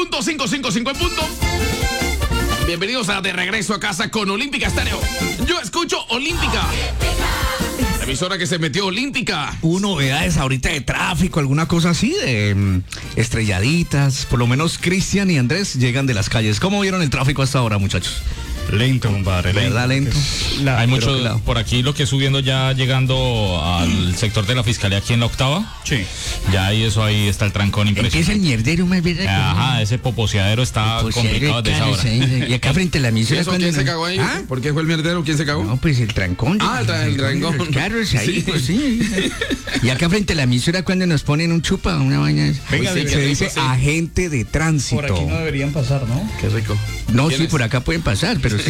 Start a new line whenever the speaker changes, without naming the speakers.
punto, 5:55 en punto. Bienvenidos a De Regreso a Casa con Olímpica Estéreo. Yo escucho Olímpica. La emisora que se metió Olímpica.
¿Hubo novedades ahorita de tráfico, alguna cosa así de estrelladitas? Por lo menos Cristian y Andrés llegan de las calles. ¿Cómo vieron el tráfico hasta ahora, muchachos?
Lento, compadre.
¿Verdad, lento?
Hay mucho por aquí, lo que subiendo ya llegando al sector de la fiscalía aquí en la octava. Sí. Ya ahí está el trancón impresionante.
Empieza el mierdero más bien.
Ajá, ese poposeadero está complicado de esa hora.
Y acá frente a la emisora.
¿Quién se cagó ahí?
¿Ah?
¿Por qué fue el mierdero? ¿Quién se cagó?
No, pues el trancón.
El trancón.
Los carros ahí,
Sí.
pues sí. Y acá frente a la emisora cuando nos ponen un chupa, una vaina.
Venga,
sí,
se dice
sí.
agente de tránsito.
Por aquí no deberían pasar, ¿no?
Qué rico.
No,
¿Quién
sí,
es?
por acá pueden pasar, pero